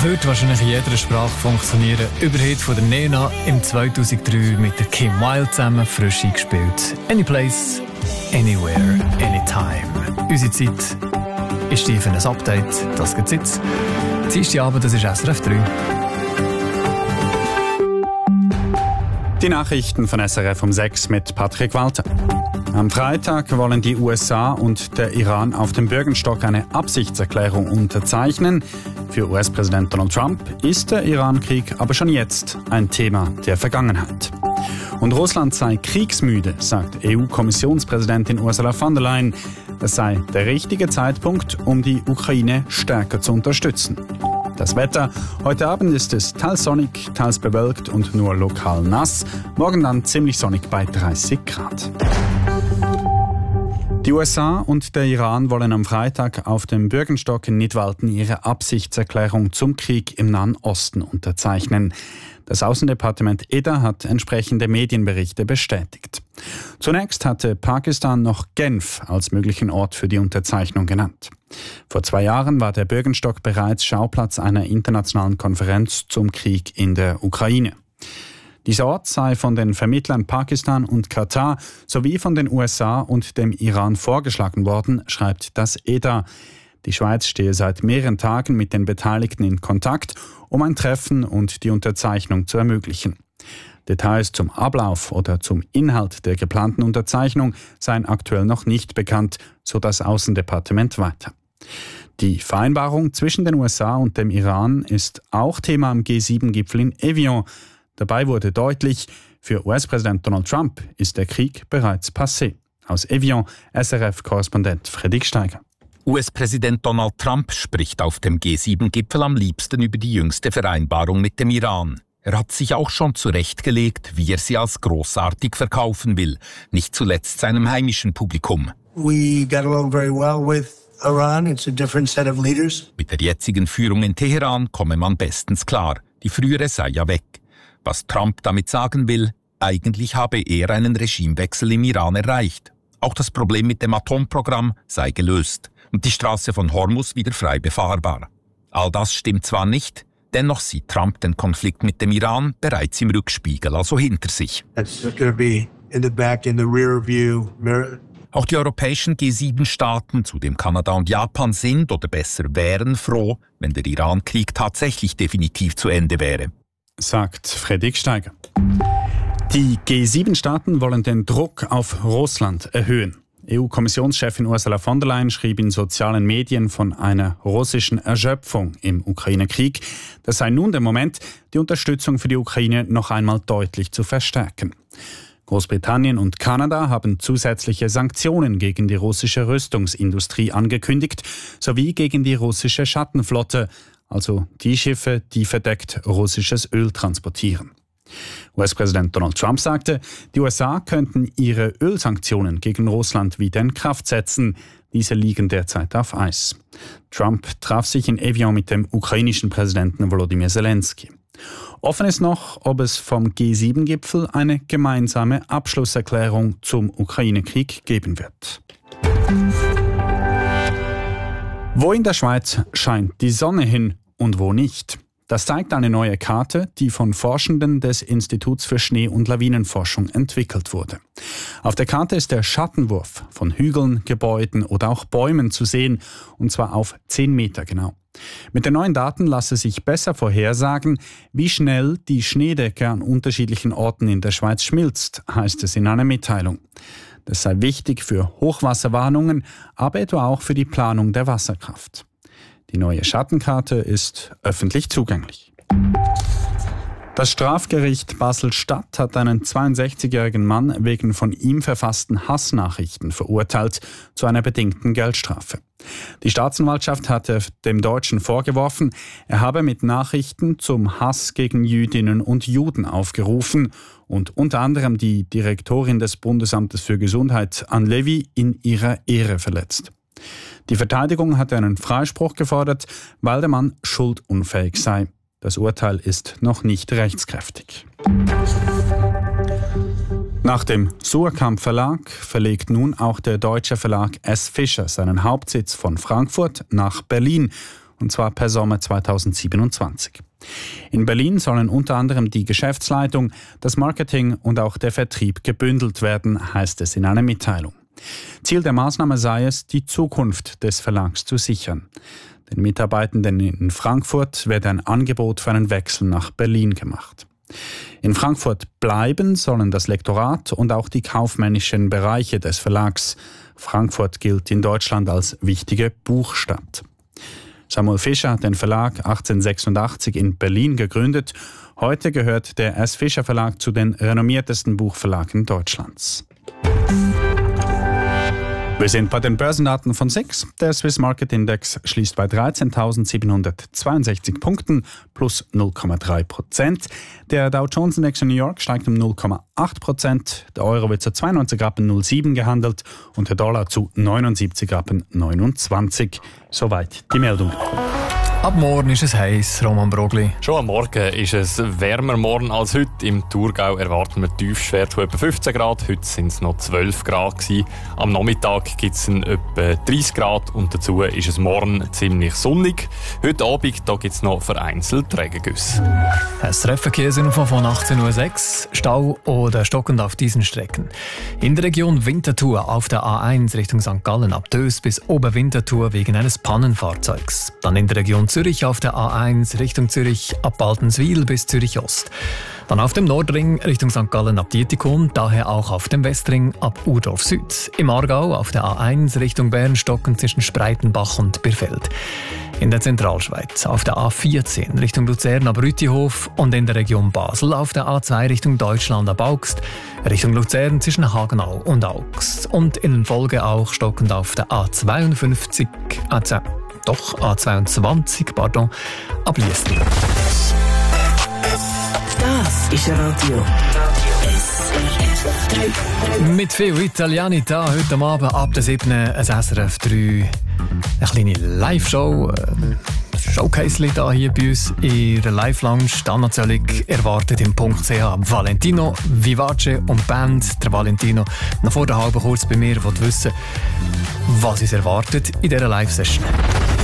heute wahrscheinlich in jeder Sprache funktionieren. Überhit von der Nena im 2003 mit der Kim Wilde zusammen frisch eingespielt. Anyplace, Anywhere, Anytime. Unsere Zeit ist die für ein Update. Das gibt's jetzt. Dienstagabend, das ist SRF 3. Die Nachrichten von SRF um 6 mit Patrick Walter. Am Freitag wollen die USA und der Iran auf dem Bürgenstock eine Absichtserklärung unterzeichnen. Für US-Präsident Donald Trump ist der Iran-Krieg aber schon jetzt ein Thema der Vergangenheit. Und Russland sei kriegsmüde, sagt EU-Kommissionspräsidentin Ursula von der Leyen. Es sei der richtige Zeitpunkt, um die Ukraine stärker zu unterstützen. Das Wetter: Heute Abend ist es teils sonnig, teils bewölkt und nur lokal nass. Morgen dann ziemlich sonnig bei 30 Grad. Die USA und der Iran wollen am Freitag auf dem Bürgenstock in Nidwalden ihre Absichtserklärung zum Krieg im Nahen Osten unterzeichnen. Das Außendepartement EDA hat entsprechende Medienberichte bestätigt. Zunächst hatte Pakistan noch Genf als möglichen Ort für die Unterzeichnung genannt. Vor 2 Jahren war der Bürgenstock bereits Schauplatz einer internationalen Konferenz zum Krieg in der Ukraine. Dieser Ort sei von den Vermittlern Pakistan und Katar sowie von den USA und dem Iran vorgeschlagen worden, schreibt das EDA. Die Schweiz stehe seit mehreren Tagen mit den Beteiligten in Kontakt, um ein Treffen und die Unterzeichnung zu ermöglichen. Details zum Ablauf oder zum Inhalt der geplanten Unterzeichnung seien aktuell noch nicht bekannt, so das Außendepartement weiter. Die Vereinbarung zwischen den USA und dem Iran ist auch Thema am G7-Gipfel in Evian. Dabei wurde deutlich, für US-Präsident Donald Trump ist der Krieg bereits passé. Aus Evian, SRF-Korrespondent Fredrik Steiger. US-Präsident Donald Trump spricht auf dem G7-Gipfel am liebsten über die jüngste Vereinbarung mit dem Iran. Er hat sich auch schon zurechtgelegt, wie er sie als großartig verkaufen will, nicht zuletzt seinem heimischen Publikum. We got along very well with Iran. It's a different set of leaders. Mit der jetzigen Führung in Teheran komme man bestens klar. Die frühere sei ja weg. Was Trump damit sagen will, eigentlich habe er einen Regimewechsel im Iran erreicht. Auch das Problem mit dem Atomprogramm sei gelöst und die Straße von Hormuz wieder frei befahrbar. All das stimmt zwar nicht, dennoch sieht Trump den Konflikt mit dem Iran bereits im Rückspiegel, also hinter sich. Auch die europäischen G7-Staaten, zudem Kanada und Japan, sind oder besser wären froh, wenn der Iran-Krieg tatsächlich definitiv zu Ende wäre, sagt Fredrik Steiger. Die G7-Staaten wollen den Druck auf Russland erhöhen. EU-Kommissionschefin Ursula von der Leyen schrieb in sozialen Medien von einer russischen Erschöpfung im Ukraine-Krieg. Das sei nun der Moment, die Unterstützung für die Ukraine noch einmal deutlich zu verstärken. Großbritannien und Kanada haben zusätzliche Sanktionen gegen die russische Rüstungsindustrie angekündigt, sowie gegen die russische Schattenflotte, also die Schiffe, die verdeckt russisches Öl transportieren. US-Präsident Donald Trump sagte, die USA könnten ihre Ölsanktionen gegen Russland wieder in Kraft setzen. Diese liegen derzeit auf Eis. Trump traf sich in Evian mit dem ukrainischen Präsidenten Volodymyr Zelensky. Offen ist noch, ob es vom G7-Gipfel eine gemeinsame Abschlusserklärung zum Ukraine-Krieg geben wird. Wo in der Schweiz scheint die Sonne hin und wo nicht? Das zeigt eine neue Karte, die von Forschenden des Instituts für Schnee- und Lawinenforschung entwickelt wurde. Auf der Karte ist der Schattenwurf von Hügeln, Gebäuden oder auch Bäumen zu sehen, und zwar auf 10 Meter genau. Mit den neuen Daten lasse sich besser vorhersagen, wie schnell die Schneedecke an unterschiedlichen Orten in der Schweiz schmilzt, heißt es in einer Mitteilung. Das sei wichtig für Hochwasserwarnungen, aber etwa auch für die Planung der Wasserkraft. Die neue Schattenkarte ist öffentlich zugänglich. Das Strafgericht Basel-Stadt hat einen 62-jährigen Mann wegen von ihm verfassten Hassnachrichten verurteilt zu einer bedingten Geldstrafe. Die Staatsanwaltschaft hatte dem Deutschen vorgeworfen, er habe mit Nachrichten zum Hass gegen Jüdinnen und Juden aufgerufen und unter anderem die Direktorin des Bundesamtes für Gesundheit, Anne Levy, in ihrer Ehre verletzt. Die Verteidigung hatte einen Freispruch gefordert, weil der Mann schuldunfähig sei. Das Urteil ist noch nicht rechtskräftig. Nach dem Suhrkamp Verlag verlegt nun auch der deutsche Verlag S. Fischer seinen Hauptsitz von Frankfurt nach Berlin. und zwar per Sommer 2027. In Berlin sollen unter anderem die Geschäftsleitung, das Marketing und auch der Vertrieb gebündelt werden, heißt es in einer Mitteilung. Ziel der Maßnahme sei es, die Zukunft des Verlags zu sichern. Den Mitarbeitenden in Frankfurt werde ein Angebot für einen Wechsel nach Berlin gemacht. In Frankfurt bleiben sollen das Lektorat und auch die kaufmännischen Bereiche des Verlags. Frankfurt gilt in Deutschland als wichtige Buchstadt. Samuel Fischer hat den Verlag 1886 in Berlin gegründet. Heute gehört der S. Fischer Verlag zu den renommiertesten Buchverlagen Deutschlands. Wir sind bei den Börsendaten von SIX. Der Swiss Market Index schließt bei 13.762 Punkten plus 0,3%. Der Dow Jones Index in New York steigt um 0,8%. Der Euro wird zu 92,07 gehandelt und der Dollar zu 79,29. Soweit die Meldung. Ab morgen ist es heiß, Roman Brogli. Schon am Morgen ist es wärmer morgen als heute. Im Thurgau erwarten wir Tiefstwerte von etwa 15 Grad. Heute sind es noch 12 Grad gewesen. Am Nachmittag gibt es etwa 30 Grad und dazu ist es morgen ziemlich sonnig. Heute Abend gibt es noch vereinzelt Regengüsse. Das Treffverkehrsinfo von 18.06 Uhr. Stau oder stockend auf diesen Strecken. In der Region Winterthur auf der A1 Richtung St. Gallen ab Dös bis Oberwinterthur wegen eines Pannenfahrzeugs. Dann in der Region Zürich auf der A1 Richtung Zürich ab Baltenswil bis Zürich Ost. Dann auf dem Nordring Richtung St. Gallen ab Dietikon, daher auch auf dem Westring ab Urdorf Süd. Im Aargau auf der A1 Richtung Bern stockend zwischen Spreitenbach und Birfeld. In der Zentralschweiz auf der A14 Richtung Luzern ab Rütihof und in der Region Basel auf der A2 Richtung Deutschland ab Augst, Richtung Luzern zwischen Hagenau und Augst und in Folge auch stockend auf der A22 ab Liestal. Das ist Radio SRF 3. Mit viel Italianità heute Abend ab der 7. ein SRF 3. Eine kleine Live-Show. Showcase hier bei uns in der Live-Lounge. Dann natürlich erwartet im Punkt CH Valentino, Vivace und Band. Der Valentino noch vor der halben kurz bei mir, will wissen, was uns erwartet in dieser Live-Session.